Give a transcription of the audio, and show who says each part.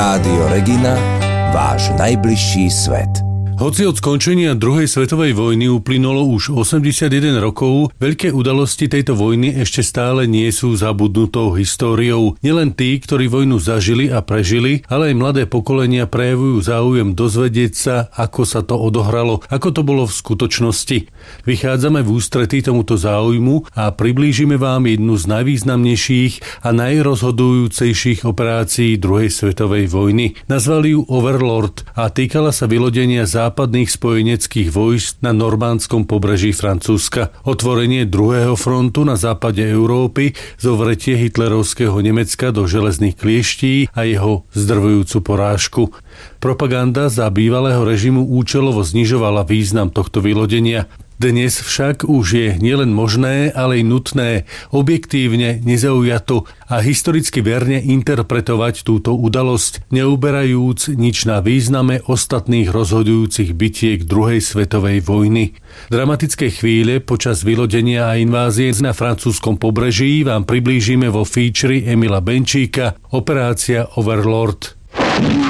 Speaker 1: Rádio Regina, váš najbližší svet.
Speaker 2: Hoci od skončenia druhej svetovej vojny uplynulo už 81 rokov, veľké udalosti tejto vojny ešte stále nie sú zabudnutou históriou. Nielen tí, ktorí vojnu zažili a prežili, ale aj mladé pokolenia prejavujú záujem dozvedieť sa, ako sa to odohralo, ako to bolo v skutočnosti. Vychádzame v ústretí tomuto záujmu a priblížime vám jednu z najvýznamnejších a najrozhodujúcejších operácií druhej svetovej vojny. Nazvali ju Overlord a týkala sa vylodenia západných spojeneckých vojsk na normandskom pobreží Francúzska, otvorenie druhého frontu na západe Európy, zovretie hitlerovského Nemecka do železných klieští a jeho zdrvujúcu porážku. Propaganda za bývalého režimu účelovo znižovala význam tohto vylodenia. Dnes však už je nielen možné, ale aj nutné objektívne, nezaujato a historicky verne interpretovať túto udalosť, neuberajúc nič na význame ostatných rozhodujúcich bitiek druhej svetovej vojny. Dramatické chvíle počas vylodenia a invázie na francúzskom pobreží vám priblížime vo featuri Emila Benčíka Operácia Overlord.